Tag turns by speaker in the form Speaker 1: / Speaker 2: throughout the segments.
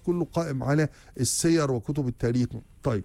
Speaker 1: كله قائم على السير وكتب التاريخ. طيب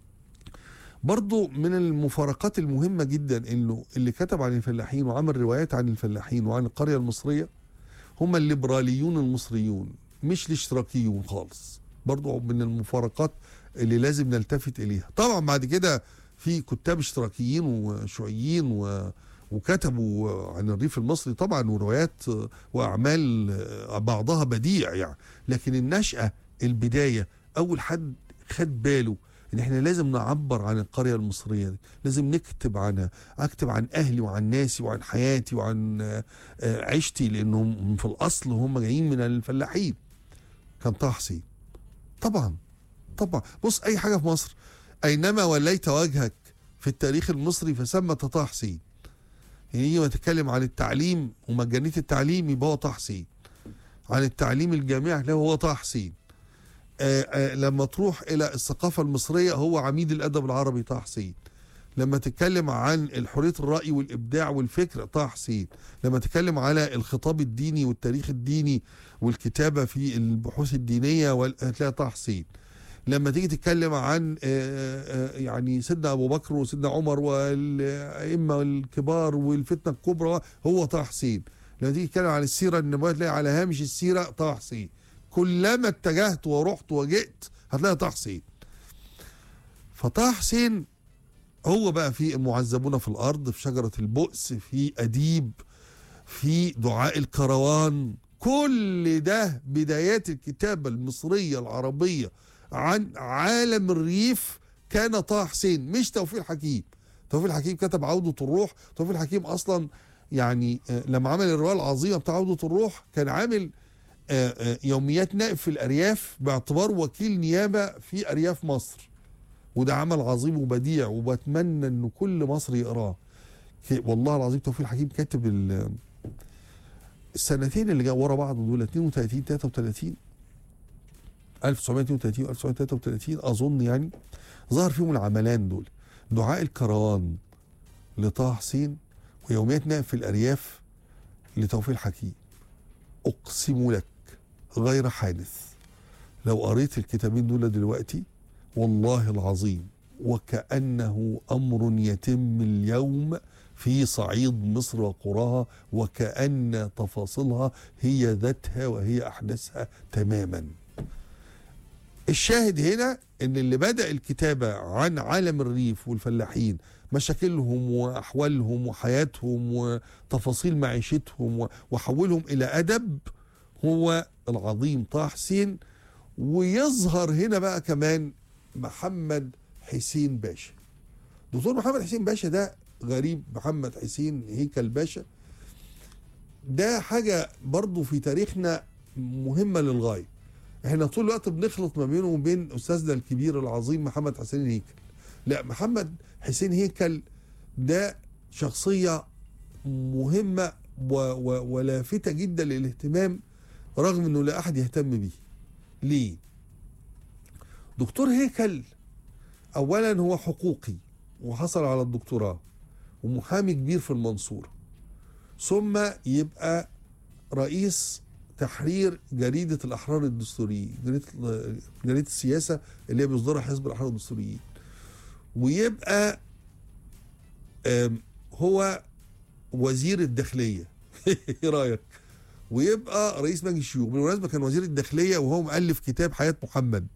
Speaker 1: برضو من المفارقات المهمة جدا انه اللي كتب عن الفلاحين وعمل روايات عن الفلاحين وعن القرية المصرية هم الليبراليون المصريون، مش الاشتراكيون خالص. برضو من المفارقات اللي لازم نلتفت اليها. طبعا بعد كده في كتاب اشتراكيين وشيوعيين وكتبوا عن الريف المصري طبعا وروايات واعمال بعضها بديع يعني، لكن النشأة البداية اول حد خد باله ان احنا لازم نعبر عن القرية المصرية دي، لازم نكتب عنها، اكتب عن اهلي وعن ناسي وعن حياتي وعن عيشتي، لانهم في الاصل هم جايين من الفلاحين. كان طه حسين. طبعا بص اي حاجة في مصر اينما وليت وجهك في التاريخ المصري فثمة طه حسين. يعني يجي ما تتكلم عن التعليم ومجانية التعليم يبقى هو طه حسين، عن التعليم الجامعي لا هو طه حسين. لما تروح الى الثقافة المصرية هو عميد الادب العربي طه حسين. لما تتكلم عن حرية الرأي والابداع والفكر طه حسين. لما تتكلم على الخطاب الديني والتاريخ الديني والكتابة في البحوث الدينية هتلاقي طه حسين. لما تيجي تتكلم عن يعني سيدنا ابو بكر وسيدنا عمر والائمه الكبار والفتنه الكبرى هو طه حسين. لما تيجي تتكلم عن السيره النبويه تلاقي على هامش السيره طه حسين. كلما اتجهت ورحت وجئت هتلاقي طه حسين. فطه حسين هو بقى في المعذبون في الارض، في شجره البؤس، في اديب، في دعاء الكروان. كل ده بدايات الكتابه المصريه العربيه عن عالم الريف كان طه حسين، مش توفيق الحكيم. توفيق الحكيم كتب عودة الروح. توفيق الحكيم أصلا يعني لما عمل الرواية العظيمة بتاع عودة الروح كان عامل يوميات نائب في الأرياف باعتبار وكيل نيابة في أرياف مصر، وده عمل عظيم وبديع وبتمنى إنه كل مصر يقراه. والله العظيم توفيق الحكيم كاتب السنتين اللي جاء ورا بعض دول 32 33 1932 و 1933 اظن يعني ظهر فيهم العملان دول، دعاء الكروان لطه حسين ويوميات نائب في الارياف لتوفيق الحكيم. اقسم لك غير حادث لو قريت الكتابين دول دلوقتي والله العظيم وكأنه امر يتم اليوم في صعيد مصر وقراها، وكأن تفاصيلها هي ذاتها وهي احداثها تماما. الشاهد هنا ان اللي بدأ الكتابة عن عالم الريف والفلاحين، مشاكلهم واحوالهم وحياتهم وتفاصيل معيشتهم وحولهم الى ادب، هو العظيم طه حسين. ويظهر هنا بقى كمان محمد حسين باشا. دكتور محمد حسين باشا ده غريب. محمد حسين هيكل باشا ده حاجة برضو في تاريخنا مهمة للغاية. احنا طول الوقت بنخلط ما بينه وبين استاذنا الكبير العظيم محمد حسين هيكل. لا، محمد حسين هيكل ده شخصية مهمة ولافتة جدا للاهتمام رغم انه لا احد يهتم به. ليه؟ دكتور هيكل اولا هو حقوقي وحصل على الدكتوراه ومحامي كبير في المنصورة، ثم يبقى رئيس تحرير جريدة الأحرار الدستوريين، جريدة السياسة اللي هي بيصدرها حزب الأحرار الدستوريين، ويبقى هو وزير الداخلية ايه رأيك؟ ويبقى رئيس مجلس الشيوخ. بالمناسبة كان وزير الداخلية وهو مؤلف كتاب حياة محمد،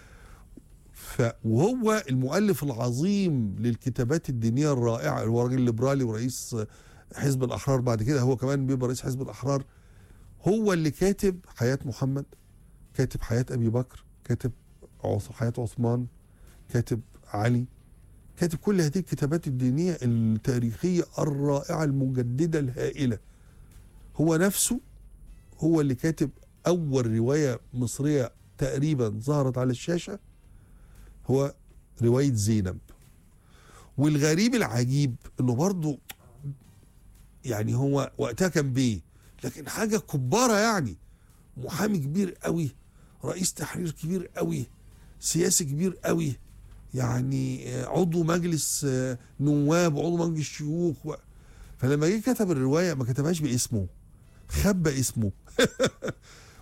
Speaker 1: وهو المؤلف العظيم للكتابات الدينية الرائعة. هو راجل ليبرالي ورئيس حزب الأحرار، بعد كده هو كمان بيبقى رئيس حزب الأحرار. هو اللي كاتب حياة محمد، كاتب حياة أبي بكر، كاتب حياة عثمان، كاتب علي، كاتب كل هذه الكتابات الدينية التاريخية الرائعة المجددة الهائلة. هو نفسه هو اللي كاتب أول رواية مصرية تقريبا ظهرت على الشاشة، هو رواية زينب. والغريب العجيب انه برضو يعني هو وقتها كان بيه، لكن حاجة كبارة يعني، محامي كبير قوي، رئيس تحرير كبير قوي، سياسي كبير قوي، يعني عضو مجلس نواب وعضو مجلس شيوخ فلما جه كتب الرواية ما كتبهاش باسمه، خبى اسمه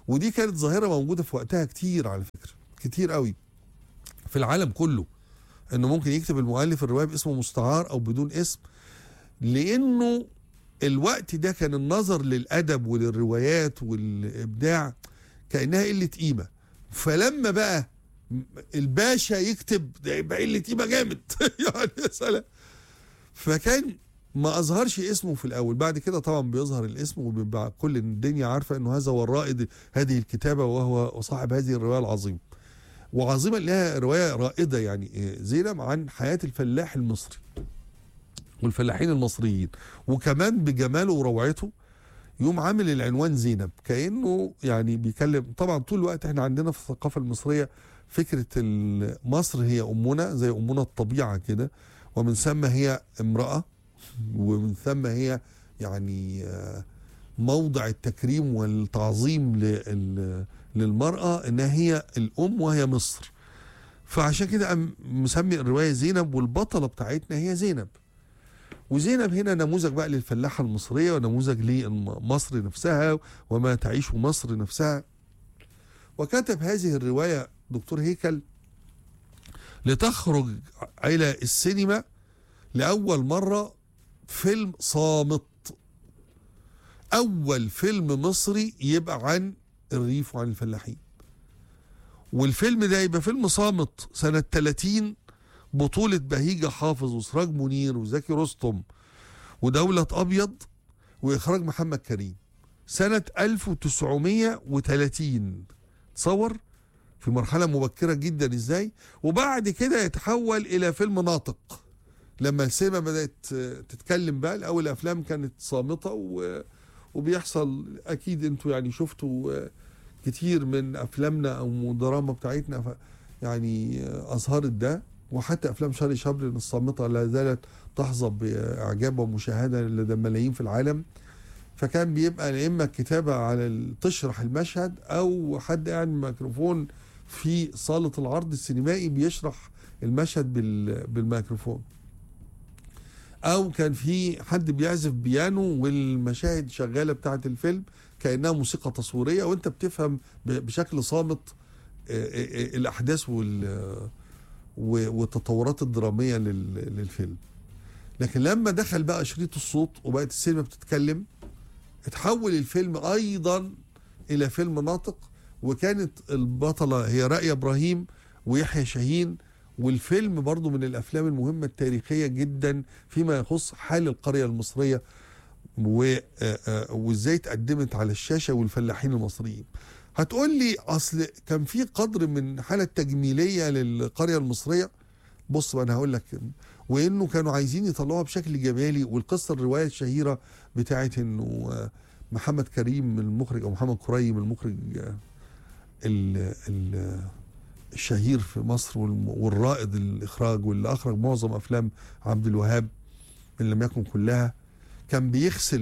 Speaker 1: ودي كانت ظاهرة موجودة في وقتها كتير على فكرة، كتير قوي في العالم كله، انه ممكن يكتب المؤلف الرواية باسمه مستعار او بدون اسم، لانه الوقت ده كان النظر للأدب وللروايات والإبداع كأنها قلة قيمة. فلما بقى الباشا يكتب ده يبقى قلة قيمة جامد يعني يا سلام. فكان ما أظهرش اسمه في الأول، بعد كده طبعا بيظهر الاسم وبيبقى كل الدنيا عارفة أنه هذا هو الرائد هذه الكتابة وهو صاحب هذه الرواية العظيمة. وعظيمة لها رواية رائدة يعني زينب عن حياة الفلاح المصري والفلاحين المصريين، وكمان بجماله وروعته يوم عامل العنوان زينب، كأنه يعني بيكلم. طبعا طول الوقت احنا عندنا في الثقافة المصرية فكرة مصر هي أمنا، زي أمنا الطبيعة كده، ومن ثم هي امرأة، ومن ثم هي يعني موضع التكريم والتعظيم للمرأة، انها هي الأم وهي مصر. فعشان كده مسمي الرواية زينب، والبطلة بتاعتنا هي زينب. وزينب هنا نموذج بقى للفلاحة المصرية، ونموذج لمصر نفسها وما تعيشه مصر نفسها. وكتب هذه الرواية دكتور هيكل لتخرج إلى السينما لأول مرة فيلم صامت، أول فيلم مصري يبقى عن الريف وعن الفلاحين. والفيلم ده يبقى فيلم صامت سنة 30، بطولة بهيجة حافظ وسراج منير وزكي رستم ودولة أبيض، وإخراج محمد كريم سنة 1930. تصور في مرحلة مبكرة جدا ازاي. وبعد كده يتحول إلى فيلم ناطق لما السينما بدأت تتكلم بقى. الأول الأفلام كانت صامتة وبيحصل أكيد أنتوا يعني شفتوا كتير من أفلامنا أو دراما بتاعتنا يعني أظهرت ده، وحتى افلام شارلي شابلن الصامته لا زالت تحظى باعجاب ومشاهده لدى ملايين في العالم. فكان بيبقى اما الكتابه على تشرح المشهد، او حد قاعد ميكروفون في صاله العرض السينمائي بيشرح المشهد بالميكروفون، او كان في حد بيعزف بيانو والمشاهد شغاله بتاعه الفيلم كانها موسيقى تصويريه، وانت بتفهم بشكل صامت الاحداث والتطورات الدرامية للفيلم. لكن لما دخل بقى شريط الصوت وبقت السينما بتتكلم، اتحول الفيلم أيضا إلى فيلم ناطق، وكانت البطلة هي رائية إبراهيم ويحيى شاهين. والفيلم برضو من الأفلام المهمة التاريخية جدا فيما يخص حال القرية المصرية وإزاي اتقدمت على الشاشة والفلاحين المصريين. هتقول لي اصل كان في قدر من حالة تجميلية للقرية المصرية. بص انا هقول لك، وانه كانوا عايزين يطلعوها بشكل جمالي. والقصة الرواية الشهيرة بتاعت انه محمد كريم المخرج او محمد كريم المخرج الشهير في مصر والرائد الاخراج واللي اخرج معظم افلام عبد الوهاب ان لم يكن كلها، كان بيغسل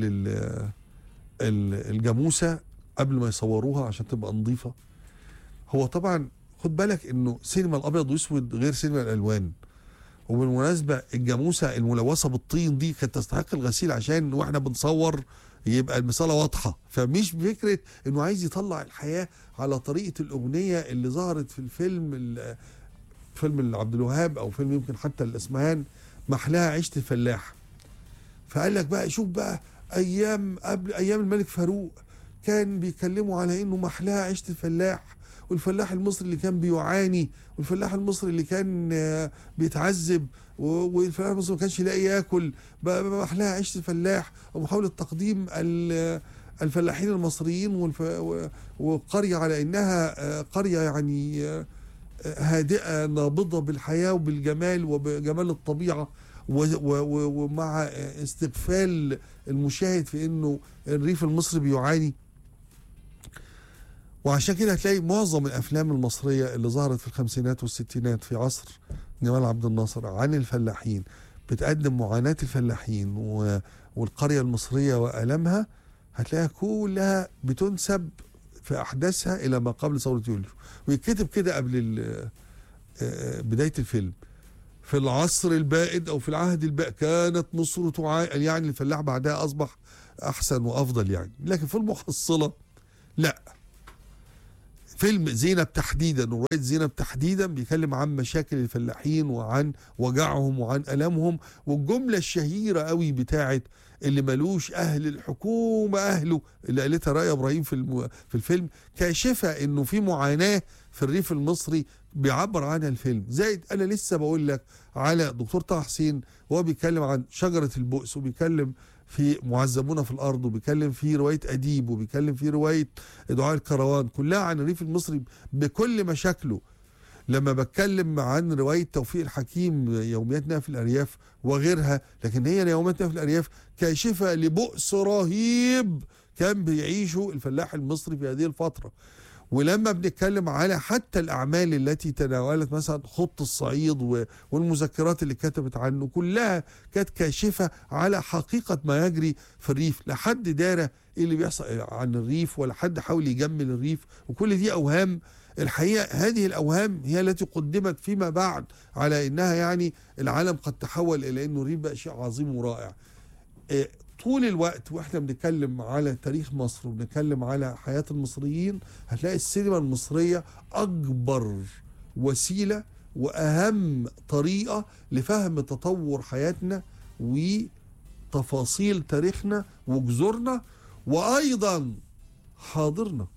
Speaker 1: الجاموسة قبل ما يصوروها عشان تبقى نظيفة. هو طبعا خد بالك انه سينما الابيض واسود غير سينما الالوان. وبالمناسبة الجاموسة الملوثة بالطين دي كانت تستحق الغسيل عشان واحنا بنصور يبقى المسألة واضحة. فمش بفكرة انه عايز يطلع الحياة على طريقة الاغنية اللي ظهرت في فيلم عبد الوهاب او فيلم يمكن حتى الاسمهان، محلاها عيشة الفلاح. فقال لك بقى شوف بقى قبل ايام الملك فاروق كان بيتكلموا على انه محلاها عيشة الفلاح، والفلاح المصري اللي كان بيعاني، والفلاح المصري اللي كان بيتعذب، والفلاح المصري ما كانش يلاقي ياكل. محلاها عيشة الفلاح، ومحاولة تقديم الفلاحين المصريين والقرية على انها قرية يعني هادئة نابضة بالحياة وبالجمال وبجمال الطبيعة، ومع استغفال المشاهد في انه الريف المصري بيعاني. وعشان كده هتلاقي معظم الافلام المصريه اللي ظهرت في الخمسينات والستينات في عصر جمال عبد الناصر عن الفلاحين بتقدم معاناه الفلاحين والقريه المصريه والامها، هتلاقيها كلها بتنسب في احداثها الى ما قبل ثوره يوليو. ويتكتب كده قبل بدايه الفيلم: في العصر البائد او في العهد البائد كانت مصر تعاني، يعني الفلاح بعدها اصبح احسن وافضل يعني. لكن في المحصله لا، فيلم زينب تحديدا ورواية زينب تحديدا بيتكلم عن مشاكل الفلاحين وعن وجعهم وعن ألمهم، والجملة الشهيرة قوي بتاعت اللي ملوش أهل الحكومة أهله، اللي قالتها رائع إبراهيم في الفيلم، كاشفة إنه في معاناة في الريف المصري بيعبر عنها الفيلم. زائد أنا لسه بقول لك على دكتور طه حسين وهو بيتكلم عن شجرة البؤس، وبيتكلم في معذبون في الارض، وبيتكلم في روايه اديب، وبيتكلم في روايه دعاء الكروان، كلها عن الريف المصري بكل مشاكله. لما بتكلم عن روايه توفيق الحكيم يومياتنا في الارياف وغيرها، لكن هي يومياتنا في الارياف كاشفه لبؤس رهيب كان بيعيشه الفلاح المصري في هذه الفتره. ولما بنتكلم على حتى الأعمال التي تناولت مثلا خط الصعيد والمذكرات اللي كتبت عنه، كلها كانت كاشفة على حقيقة ما يجري في الريف. لا حد دارى ايه اللي بيحصل عن الريف، ولا حد حاول يجمل الريف، وكل دي أوهام. الحقيقة هذه الأوهام هي التي قدمت فيما بعد على إنها يعني العالم قد تحول إلى إنه الريف بقى شيء عظيم ورائع. طول الوقت واحنا بنتكلم على تاريخ مصر وبنتكلم على حياة المصريين، هتلاقي السينما المصرية أكبر وسيلة وأهم طريقة لفهم تطور حياتنا وتفاصيل تاريخنا وجذورنا، وأيضا حاضرنا.